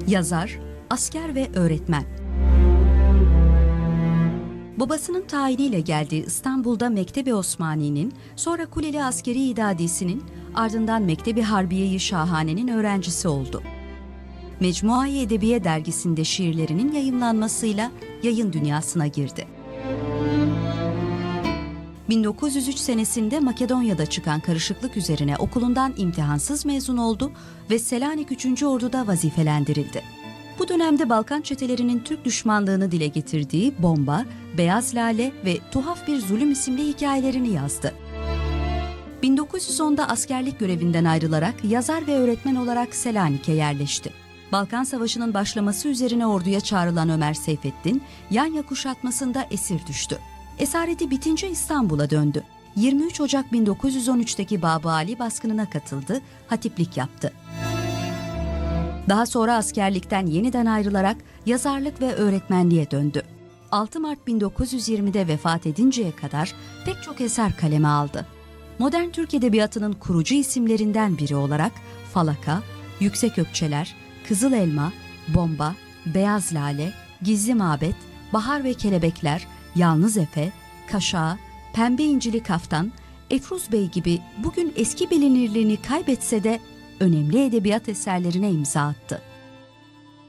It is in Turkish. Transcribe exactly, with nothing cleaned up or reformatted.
Yazar, asker ve öğretmen. Babasının tayiniyle geldiği İstanbul'da Mektebi Osmani'nin, sonra Kuleli Askeri İdadisi'nin, ardından Mektebi Harbiye-i Şahane'nin öğrencisi oldu. Mecmua-i Edebiye dergisinde şiirlerinin yayımlanmasıyla yayın dünyasına girdi. bin dokuz yüz üç senesinde Makedonya'da çıkan karışıklık üzerine okulundan imtihansız mezun oldu ve Selanik üçüncü Ordu'da vazifelendirildi. Bu dönemde Balkan çetelerinin Türk düşmanlığını dile getirdiği Bomba, Beyaz Lale ve Tuhaf Bir Zulüm isimli hikayelerini yazdı. bin dokuz yüz onda askerlik görevinden ayrılarak yazar ve öğretmen olarak Selanik'e yerleşti. Balkan Savaşı'nın başlaması üzerine orduya çağrılan Ömer Seyfettin, Yanya kuşatmasında esir düştü. Esareti bitince İstanbul'a döndü. yirmi üç Ocak bin dokuz yüz on üçteki Bab-ı Ali baskınına katıldı, hatiplik yaptı. Daha sonra askerlikten yeniden ayrılarak yazarlık ve öğretmenliğe döndü. altı Mart bin dokuz yüz yirmide vefat edinceye kadar pek çok eser kaleme aldı. Modern Türk Edebiyatı'nın kurucu isimlerinden biri olarak Falaka, Yüksek Ökçeler, Kızıl Elma, Bomba, Beyaz Lale, Gizli Mabet, Bahar ve Kelebekler, Yalnız Efe, Kaşağı, Pembe İncili Kaftan, Efruz Bey gibi bugün eski bilinirliğini kaybetse de önemli edebiyat eserlerine imza attı.